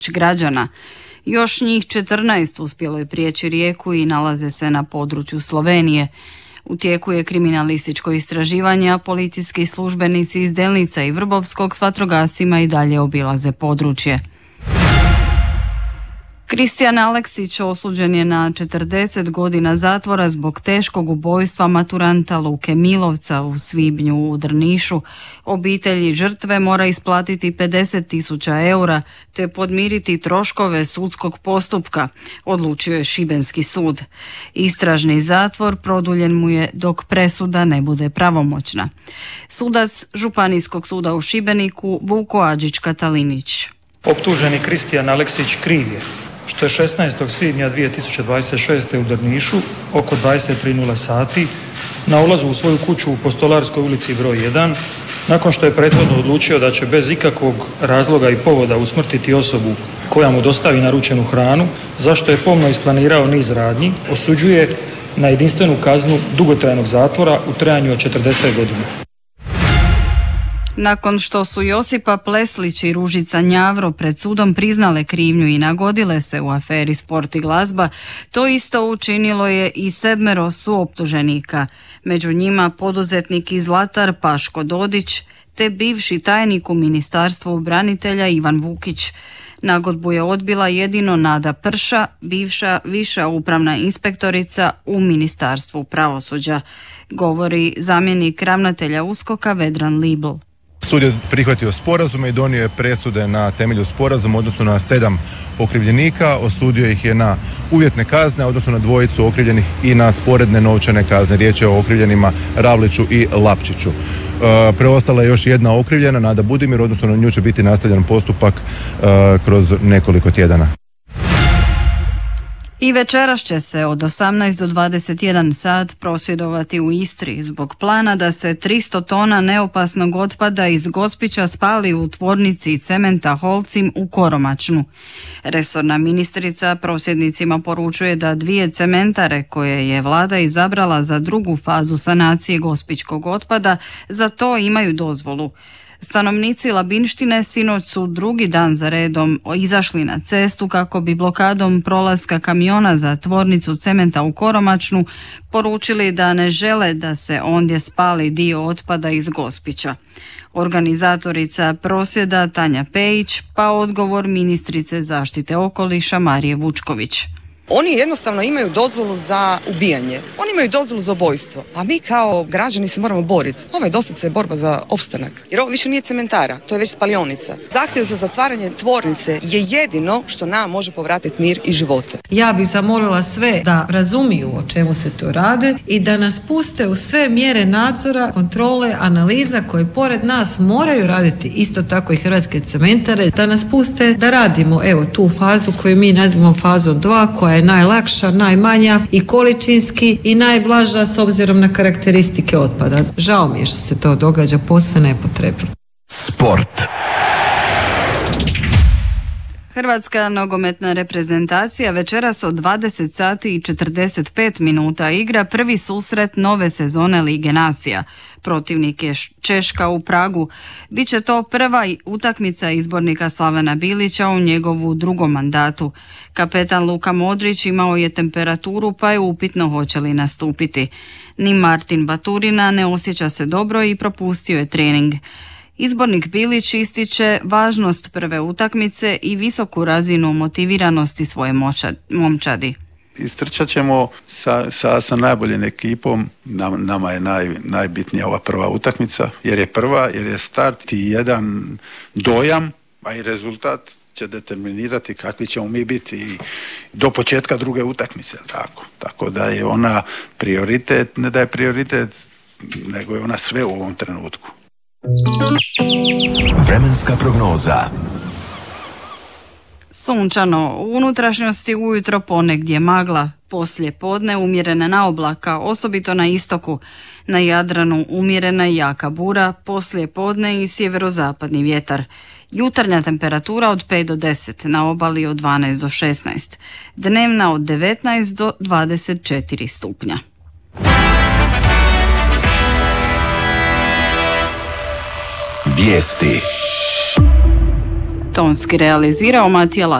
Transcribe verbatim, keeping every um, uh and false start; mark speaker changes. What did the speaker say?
Speaker 1: građana. Još njih četrnaest uspjelo je prijeći rijeku i nalaze se na području Slovenije. U tijeku je kriminalističko istraživanje, a policijski službenici iz Delnica i Vrbovskog s vatrogascima i dalje obilaze područje. Kristijan Aleksić osuđen je na četrdeset godina zatvora zbog teškog ubojstva maturanta Luke Milovca u svibnju u Drnišu. Obitelji žrtve mora isplatiti pedeset tisuća eura te podmiriti troškove sudskog postupka, odlučio je Šibenski sud. Istražni zatvor produljen mu je dok presuda ne bude pravomoćna. Sudac Županijskog suda u Šibeniku Vuko Adžić-Katalinić.
Speaker 2: Optuženi Kristijan Aleksić kriv je što je šesnaestog svibnja dvije tisuće dvadeset šeste. u Drnišu oko dvadeset tri sati na ulazu u svoju kuću u Postolarskoj ulici broj jedan, nakon što je prethodno odlučio da će bez ikakvog razloga i povoda usmrtiti osobu koja mu dostavi naručenu hranu, zašto je pomno isplanirao niz radnji, osuđuje na jedinstvenu kaznu dugotrajnog zatvora u trajanju od četrdeset godina.
Speaker 1: Nakon što su Josipa Pleslić i Ružica Njavro pred sudom priznale krivnju i nagodile se u aferi Sport i glazba, to isto učinilo je i sedmero suoptuženika. Među njima poduzetnik i zlatar Paško Dodić te bivši tajnik u Ministarstvu branitelja Ivan Vukić. Nagodbu je odbila jedino Nada Prša, bivša viša upravna inspektorica u Ministarstvu pravosuđa, govori zamjenik ravnatelja USKOK-a Vedran Libl.
Speaker 3: Sud je prihvatio sporazume i donio je presude na temelju sporazuma, odnosno na sedam okrivljenika, osudio ih je na uvjetne kazne, odnosno na dvojicu okrivljenih i na sporedne novčane kazne. Riječ je o okrivljenima Ravliću i Lapčiću. E, preostala je još jedna okrivljena, Nada Budimir, odnosno na nju će biti nastavljen postupak e, kroz nekoliko tjedana.
Speaker 1: I večeras će se od osamnaest do dvadeset jedan sat prosvjedovati u Istri zbog plana da se tristo tona neopasnog otpada iz Gospića spali u tvornici cementa Holcim u Koromačnu. Resorna ministrica prosvjednicima poručuje da dvije cementare koje je vlada izabrala za drugu fazu sanacije gospićkog otpada za to imaju dozvolu. Stanovnici Labinštine sinoć su drugi dan za redom izašli na cestu kako bi blokadom prolaska kamiona za tvornicu cementa u Koromačnu poručili da ne žele da se ondje spali dio otpada iz Gospića. Organizatorica prosvjeda Tanja Pejić, pa odgovor ministrice zaštite okoliša Marije Vučković.
Speaker 4: Oni jednostavno imaju dozvolu za ubijanje. Oni imaju dozvolu za ubojstvo. A mi kao građani se moramo boriti. Ovo je doslovce borba za opstanak. Jer ovo više nije cementara, to je već spalionica. Zahtjev za zatvaranje tvornice je jedino što nam može povratiti mir i živote.
Speaker 5: Ja bih zamolila sve da razumiju o čemu se to rade i da nas puste u sve mjere nadzora, kontrole, analiza koje pored nas moraju raditi isto tako i Hrvatske cementare, da nas puste da radimo evo tu fazu koju mi nazivamo fazom dva, koja je najlakša, najmanja i količinski i najblaža s obzirom na karakteristike otpada. Žao mi je što se to događa posve nepotrebno.
Speaker 6: Sport.
Speaker 1: Hrvatska nogometna reprezentacija večeras od dvadeset sati i četrdeset pet minuta igra prvi susret nove sezone Lige nacija. Protivnik je Češka u Pragu. Biće to prva utakmica izbornika Slavena Bilića u njegovu drugom mandatu. Kapetan Luka Modrić imao je temperaturu pa je upitno hoće li nastupiti. Ni Martin Baturina ne osjeća se dobro i propustio je trening. Izbornik Bilić ističe važnost prve utakmice i visoku razinu motiviranosti svoje momčadi.
Speaker 7: Istrčat ćemo sa, sa, sa najboljim ekipom, Nam, nama je naj, najbitnija ova prva utakmica, jer je prva, jer je start i jedan dojam, a i rezultat će determinirati kakvi ćemo mi biti i do početka druge utakmice, tako. Tako da je ona prioritet, ne da je prioritet, nego je ona sve u ovom trenutku.
Speaker 6: Vremenska prognoza.
Speaker 1: Sunčano, u unutrašnjosti ujutro ponegdje magla, poslije podne umjerena na oblaka, osobito na istoku. Na Jadranu umjerena i jaka bura, poslije podne i sjeverozapadni vjetar. Jutarnja temperatura od pet do deset, na obali od dvanaest do šesnaest. Dnevna od devetnaest do dvadeset četiri stupnja.
Speaker 6: Vijesti.
Speaker 1: tonski realizirao Matija